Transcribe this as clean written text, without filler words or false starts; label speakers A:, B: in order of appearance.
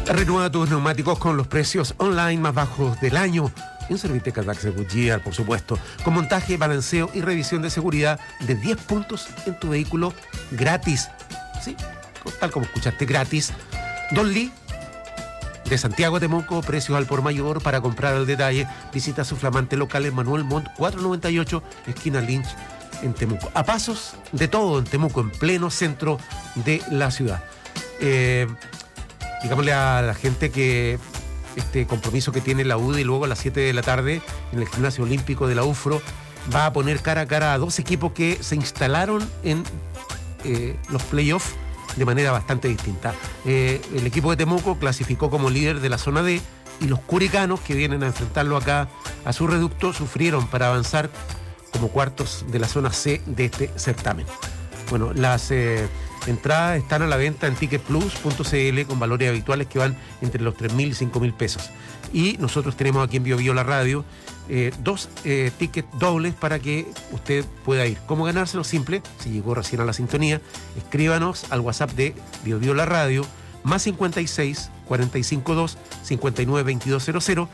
A: Renueva tus neumáticos con los precios online más bajos del año. En Serviteca Dax Goodyear, por supuesto, con montaje, balanceo y revisión de seguridad de 10 puntos en tu vehículo gratis. Sí, tal como escuchaste, gratis. Don Lee, de Santiago a Temuco, precios al por mayor. Para comprar al detalle, visita su flamante local en Manuel Montt 498, esquina Lynch, en Temuco. A pasos de todo en Temuco, en pleno centro de la ciudad. Digámosle a la gente que este compromiso que tiene la UDI luego a las 7 de la tarde en el Gimnasio Olímpico de la UFRO va a poner cara a cara a dos equipos que se instalaron en los playoffs de manera bastante distinta. El equipo de Temuco clasificó como líder de la zona D y los curicanos, que vienen a enfrentarlo acá a su reducto, sufrieron para avanzar como cuartos de la zona C de este certamen. Bueno, las entradas están a la venta en ticketplus.cl con valores habituales que van entre los 3.000 y 5.000 pesos. Y nosotros tenemos aquí en Bio Bio la radio dos tickets dobles para que usted pueda ir. ¿Cómo ganárselo? Simple, si llegó recién a la sintonía, escríbanos al WhatsApp de Bio Bio la radio, +56 452 59 2200,